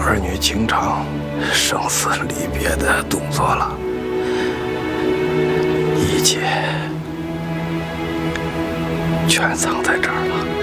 儿女情长、生死离别的动作了，一切全藏在这儿了。